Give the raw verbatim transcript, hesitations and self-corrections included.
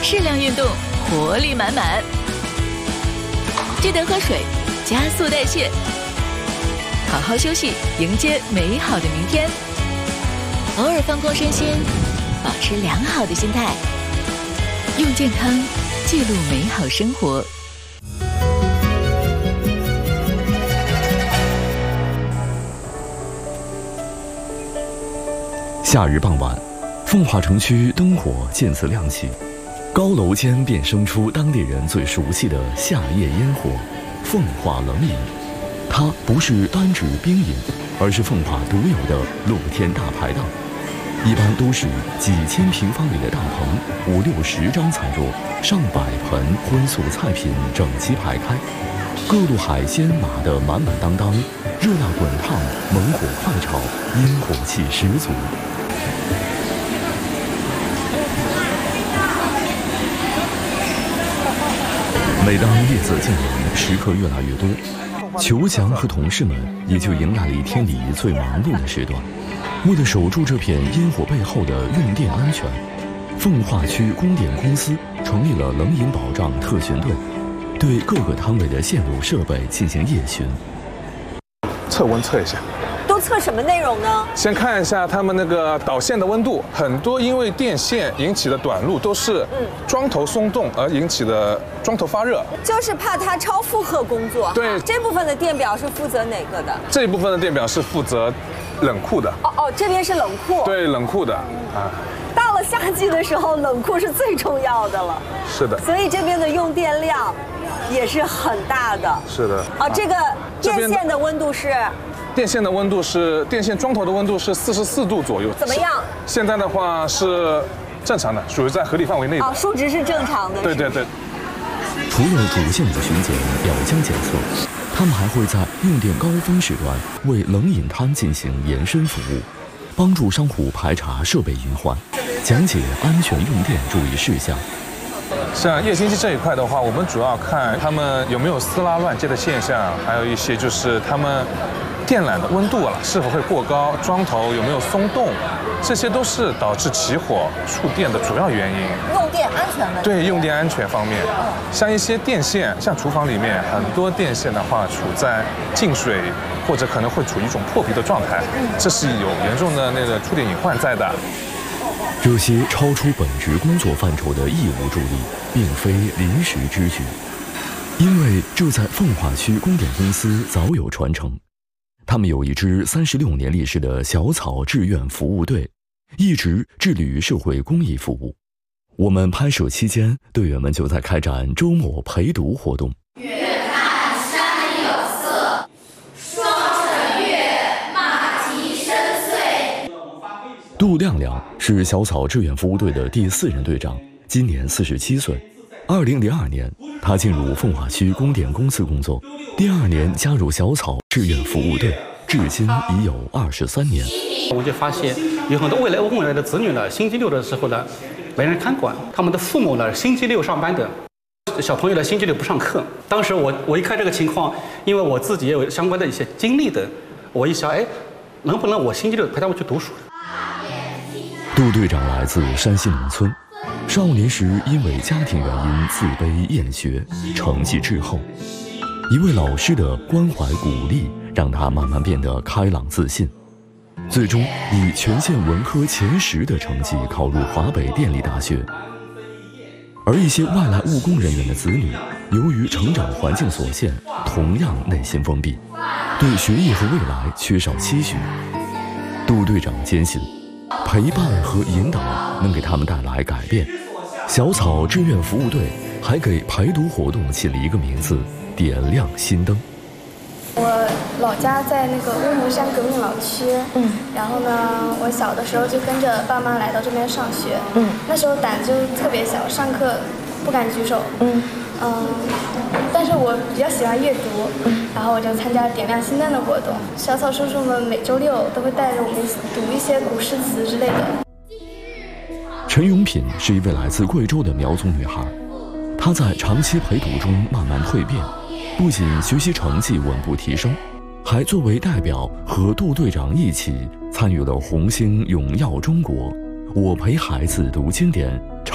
适量运动，活力满满。记得喝水，加速代谢，好好休息，迎接美好的明天。偶尔放空身心，保持良好的心态，用健康记录美好生活。 夏日傍晚，奉化城区灯火渐次亮起，高楼间便生出当地人最熟悉的夏夜烟火——奉化冷饮。它不是单指冰饮，而是奉化独有的露天大排档。一般都是几千平方米的大棚，五六十张餐桌，上百盆荤素菜品整齐排开，各路海鲜码得满满当当，热辣滚烫，猛火快炒，烟火气十足。每当夜色渐浓，食客越来越多，裘强和同事们也就迎来了一天里最忙碌的时段。为了守住这片烟火背后的用电安全，奉化区供电公司成立了冷饮保障特巡队，对各个摊位的线路设备进行夜巡。 测温测一下， 都测什么内容呢？ 先看一下他们那个导线的温度，很多因为电线引起的短路都是桩头松动而引起的桩头发热， 就是怕它超负荷工作。 对， 这部分的电表是负责哪个的？ 这一部分的电表是负责冷库的。 哦哦，这边是冷库。 对，冷库的啊。 到了夏季的时候，冷库是最重要的了。 是的。 所以这边的用电量也是很大的。 是的。 啊，这个电线的温度是？ 电线的温度是电线桩头的温度是四十四度左右。 怎么样？ 现在的话是正常的，属于在合理范围内的。 啊，数值是正常的。 对对对。 除了主线的巡检、表浆检测，他们还会在用电高峰时段为冷饮摊进行延伸服务，帮助商户排查设备隐患，讲解安全用电注意事项。 像夜星机这一块的话，我们主要看他们有没有撕拉乱接的现象，还有一些就是他们电缆的温度啊是否会过高，桩头有没有松动，这些都是导致起火触电的主要原因。 用电安全问题。 对，用电安全方面，像一些电线，像厨房里面很多电线的话处在进水或者可能会处于一种破皮的状态，这是有严重的那个触电隐患在的。 这些超出本职工作范畴的义务助力，并非临时之举，因为这在奉化区供电公司早有传承。他们有一支三十六年历史的小草志愿服务队，一直致力于社会公益服务。我们拍摄期间，队员们就在开展周末陪读活动。 月看山有色，双城月，马蹄深邃。 杜亮亮是小草志愿服务队的第四任队长，今年四十七岁。二零零二年，他进入奉化区供电公司工作，第二年加入小草志愿服务队，至今已有二十三年。 我就发现有很多未来未来的子女呢，星期六的时候呢，没人看管，他们的父母呢，星期六上班的，小朋友呢，星期六不上课。当时我我一看这个情况，因为我自己也有相关的一些经历的，我一想，哎，能不能我星期六陪他们去读书？ 杜队长来自山西农村，少年时因为家庭原因自卑厌学，成绩滞后。一位老师的关怀鼓励，让他慢慢变得开朗自信，最终以全县文科前十的成绩考入华北电力大学。而一些外来务工人员的子女，由于成长环境所限，同样内心封闭，对学业和未来缺少期许。杜队长坚信，陪伴和引导能给他们带来改变。小草志愿服务队还给陪读活动起了一个名字，点亮心灯。 我老家在那个乌蒙山革命老区，嗯，然后呢，我小的时候就跟着爸妈来到这边上学，嗯，那时候胆就特别小，上课不敢举手，嗯嗯，但是我比较喜欢阅读，嗯，然后我就参加点亮心灯的活动。小草叔叔们每周六都会带着我们读一些古诗词之类的。 陈永品是一位来自贵州的苗族女孩，她在长期陪读中慢慢蜕变，不仅学习成绩稳步提升，还作为代表和杜队长一起参与了红星永耀中国我陪孩子读经典